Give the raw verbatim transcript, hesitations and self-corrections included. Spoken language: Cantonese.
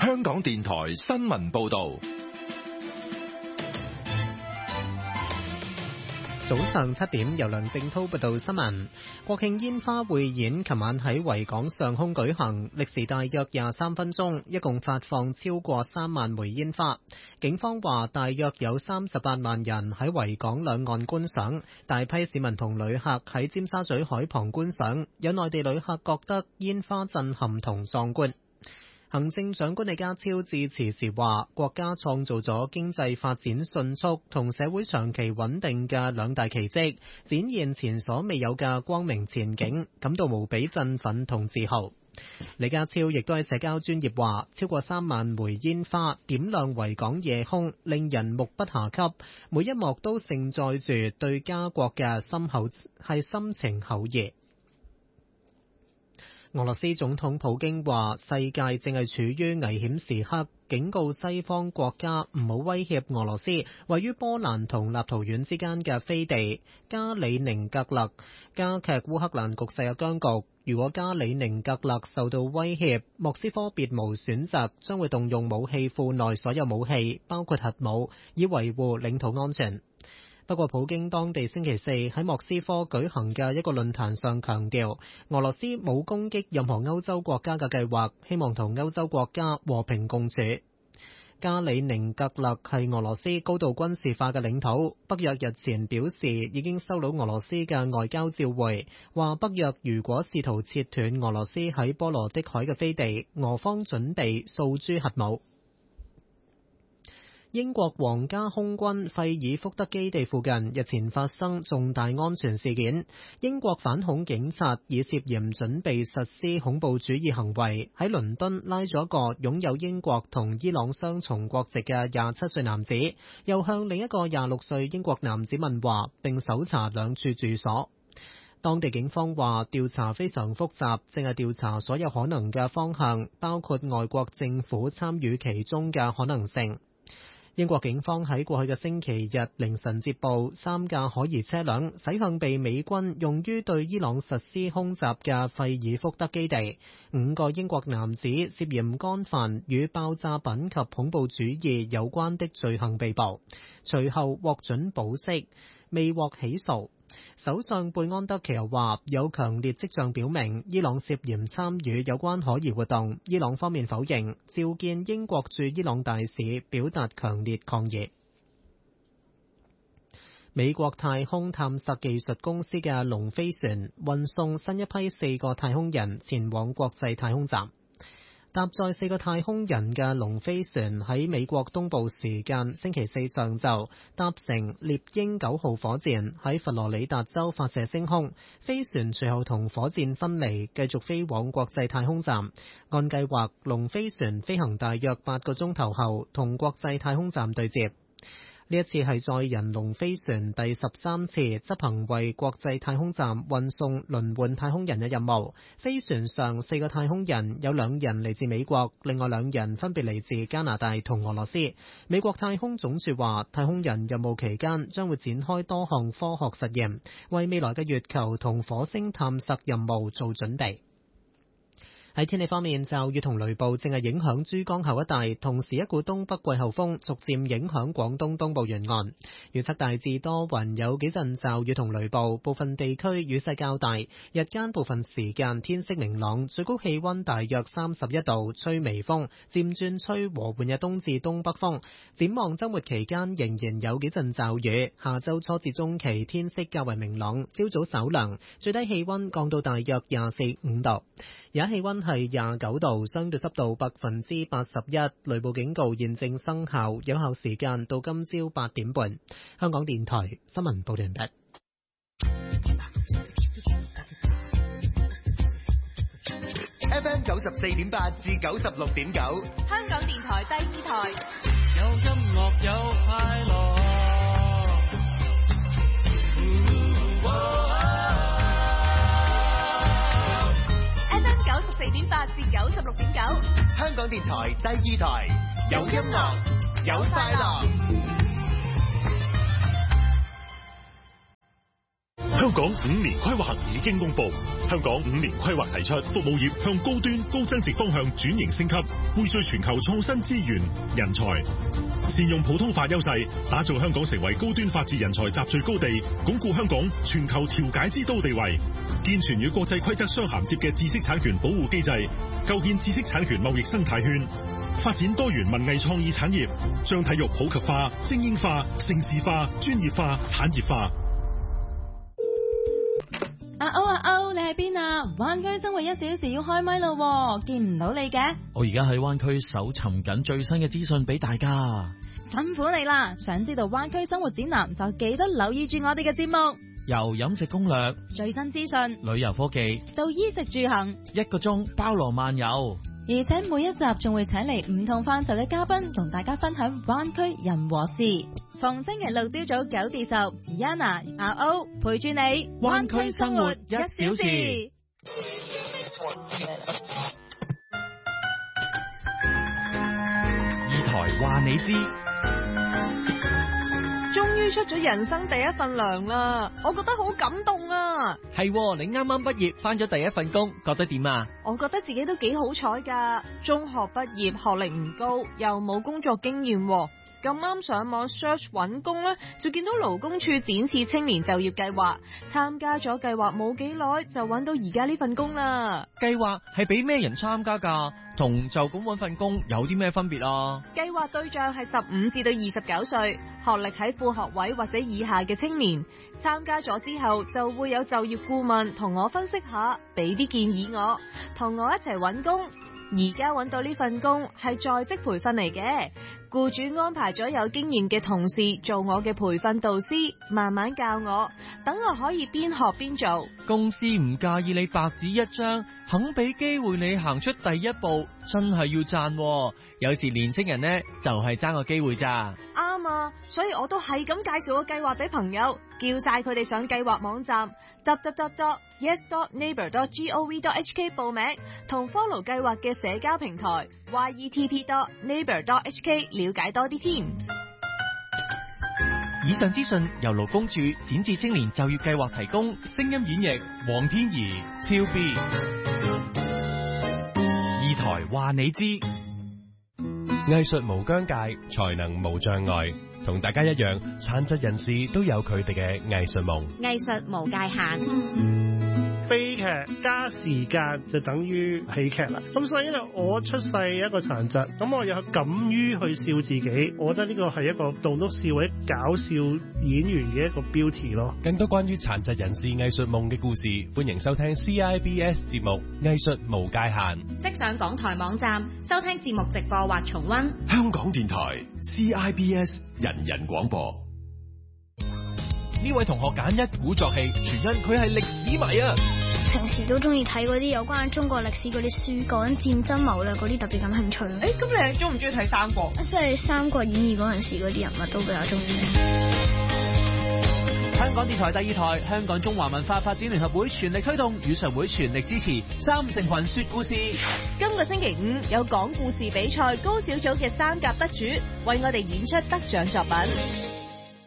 香港電台新聞報道。 早上七點，由梁正滔報道新聞。國慶煙花匯演琴晚喺維港上空舉行，歷時大約廿三分鐘，一共發放超過三萬枚煙花。警方話，大約有三十八萬人喺維港兩岸觀賞，大批市民同旅客喺尖沙咀海旁觀賞，有內地旅客覺得煙花震撼同壯觀。行政長官李家超致辭時話，國家創造咗經濟發展迅速同社會長期穩定嘅兩大奇蹟，展現前所未有嘅光明前景，感到無比振奮同自豪。李家超亦都喺社交專頁話，超過三萬枚煙花點亮維港夜空，令人目不暇給，每一幕都盛載住對家國嘅深厚係深情厚誼。俄羅斯總統普京話，世界正係處於危險時刻，警告西方國家唔好威脅俄羅斯位於波蘭同立陶宛之間嘅飛地加里寧格勒，加劇烏克蘭局勢嘅僵局。如果加里寧格勒受到威脅，莫斯科別無選擇，將會動用武器庫內所有武器，包括核武，以維護領土安全。不過，普京當地星期四喺莫斯科舉行嘅一個論壇上強調，俄羅斯冇攻擊任何歐洲國家嘅計劃，希望同歐洲國家和平共處。加里寧格勒係俄羅斯高度軍事化嘅領土，北約日前表示已經收到俄羅斯嘅外交照會，話北約如果試圖切斷俄羅斯喺波羅的海嘅飛地，俄方準備訴諸核武。英國皇家空軍費爾福德基地附近日前發生重大安全事件，英國反恐警察以涉嫌準備實施恐怖主義行為，喺倫敦拉咗一個擁有英國同伊朗雙重國籍嘅廿七歲男子，又向另一個廿六歲英國男子問話，並搜查兩處住所。當地警方話，調查非常複雜，正係調查所有可能嘅方向，包括外國政府參與其中嘅可能性。英國警方喺過去嘅星期日凌晨接報，三架可疑車輛駛向被美軍用於對伊朗實施空襲嘅費爾福德基地，五個英國男子涉嫌干犯與爆炸品及恐怖主義有關的罪行被捕，隨後獲准保釋，未獲起訴。首相貝安德奇又話，有強烈跡象表明伊朗涉嫌參與有關可疑活動，伊朗方面否認，召見英國駐伊朗大使表達強烈抗議。美國太空探索技術公司嘅龍飛船運送新一批四個太空人前往國際太空站。搭載四個太空人嘅龍飛船喺美國東部時間星期四上晝搭乘獵鷹九號火箭喺佛羅里達州發射升空，飛船隨後同火箭分離，繼續飛往國際太空站。按計劃，龍飛船飛行大約八個鐘頭後，同國際太空站對接。呢一次係載人龍飛船第十三次執行為國際太空站運送輪換太空人嘅任務。飛船上四個太空人有兩人嚟自美國，另外兩人分別嚟自加拿大同俄羅斯。美國太空總署話，太空人任務期間將會展開多項科學實驗，為未來嘅月球同火星探索任務做準備。喺天氣方面，驟雨同雷暴正係影響珠江口一帶，同時一股東北季候風逐漸影響廣東東部沿岸。預測大致多雲，有幾陣驟雨同雷暴，部分地區雨勢較大。日間部分時間天色明朗，最高氣溫大約三十一度，吹微風，漸轉吹和緩嘅東至東北風。展望週末期間仍然有幾陣驟雨，下週初至中期天色較為明朗，朝早稍涼，最低氣溫降到大約廿四五度。而家氣溫係廿九度，相對濕度百分之八十一，雷暴警告現正生效，有效時間到今朝八點半。香港電台新聞報道完畢。 F M 九十四點八至九十六點九， 香港電台第二台， 有音樂有快樂。 九十四點八至九十六點九， 香港電台第二台，有音樂有快樂。 香港五年規劃已經公布，香港五年規劃提出服務業向高端高增值方向轉型升級，匯聚全球創新資源人才，善用普通法優勢，打造香港成為高端法治人才集聚高地，鞏固香港全球調解之都地位，健全與國際規則相銜接嘅知識產權保護機制，構建知識產權貿易生態圈，發展多元文藝創意產業，將體育普及化、精英化、城市化、專業化、產業化。 阿歐阿歐，你喺邊啊？灣區生活一小時要開咪咯，見唔到你嘅。 我而家喺灣區搜尋緊最新嘅資訊俾大家。 辛苦你啦！想知道灣區生活指南就記得留意住我哋嘅節目， 由飲食攻略、 最新資訊、 旅遊科技到衣食住行， 一個鐘包羅萬有。 而且每一集仲會請嚟唔同範疇嘅嘉賓，同大家分享灣區人和事。逢星期六朝早九至十 ，Yana 阿歐陪住你， 灣區生活一小時。二台話你知。 終於出咗人生第一份糧啦，我覺得好感動啊！ 係，你啱啱畢業返咗第一份工，覺得點啊？ 我覺得自己都幾好彩噶，中學畢業，學歷唔高，又冇工作經驗，咁啱上網 search 揾工呢，就見到勞工處展示青年就業計劃，參加咗計劃冇幾耐就揾到而家呢份工啦。 計劃係俾咩人參加噶？同就咁揾份工有啲咩分別啊？ 計劃對象係十五至到二十九歲，學歷喺副學位或者以下嘅青年，參加咗之後就會有就業顧問同我分析下，俾啲建議我，同我一齊揾工。而家揾到呢份工係在職培訓嚟嘅，僱主安排咗有經驗嘅同事做我嘅培訓導師，慢慢教我，等我可以邊學邊做。 公司唔介意你白紙一張，肯俾機會你行出第一步，真係要讚喎。有時年青人呢，就係爭個機會咋。 啱啊，所以我都係咁介紹個計劃俾朋友，叫晒佢哋上計劃網站 double-u double-u double-u dot yes dot neighbor dot gov dot h k 報名，同 follow 計劃嘅社交平台 y e t p dot neighbor dot h k 了解多啲添。 以上資訊由勞工處展翅青年就業計劃提供，聲音演繹黃天怡、超 B。二台話你知。 藝術無疆界，才能無障礙。同大家一樣，殘疾人士都有佢哋嘅藝術夢。 藝術無界限。 悲劇加時間就等於喜劇啦。咁所以因為我出世一個殘疾，咁我又敢於去笑自己，我覺得呢個係一個棟篤笑或者搞笑演員嘅一個標誌咯。 更多關於殘疾人士藝術夢嘅故事，歡迎收聽 C I B S 節目《藝術無界限》。 即上港台網站收聽節目直播或重溫。 香港電台 C I B S 人人廣播。 呢位同學揀一鼓作氣，全因佢係歷史迷啊！ 平時都中意睇嗰啲有關中國歷史嗰啲書，講戰爭謀略嗰啲特別感興趣。誒， 咁你係中唔中意睇三國？ 即係《三國演義》嗰陣時嗰啲人物都比較中意。 香港電台第二台，香港中華文化發展聯合會全力推動，語常會全力支持三五成群說故事。 今個星期五有講故事比賽高小組嘅三甲得主為我哋演出得獎作品。